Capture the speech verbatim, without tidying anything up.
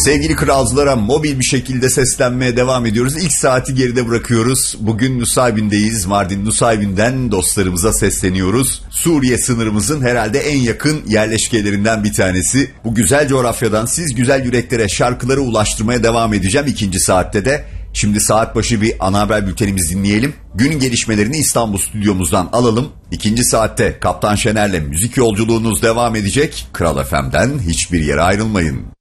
Sevgili kralcılara mobil bir şekilde seslenmeye devam ediyoruz. İlk saati geride bırakıyoruz. Bugün Nusaybin'deyiz. Mardin Nusaybin'den dostlarımıza sesleniyoruz. Suriye sınırımızın herhalde en yakın yerleşkelerinden bir tanesi. Bu güzel coğrafyadan siz güzel yüreklere şarkıları ulaştırmaya devam edeceğim ikinci saatte de. Şimdi saat başı bir ana haber bültenimizi dinleyelim. Günün gelişmelerini İstanbul stüdyomuzdan alalım. İkinci saatte Kaptan Şener'le müzik yolculuğunuz devam edecek. Kral F M'den hiçbir yere ayrılmayın.